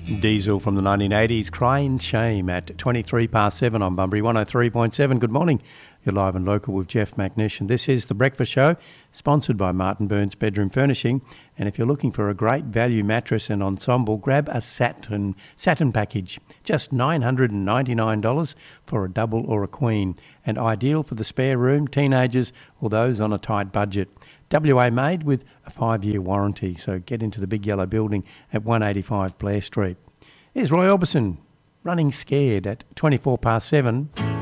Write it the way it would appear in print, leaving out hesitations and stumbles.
Diesel from the 1980s, Crying Shame at 23 past 7 on Bunbury 103.7. Good morning. You're live and local with Jeff McNish, and this is The Breakfast Show, sponsored by Martin Burns Bedroom Furnishing. And if you're looking for a great value mattress and ensemble, grab a Satin package. Just $999 for a double or a queen, and ideal for the spare room, teenagers, or those on a tight budget. WA made with a 5-year warranty, so get into the big yellow building at 185 Blair Street. Here's Roy Orbison, Running Scared at 24 past 7.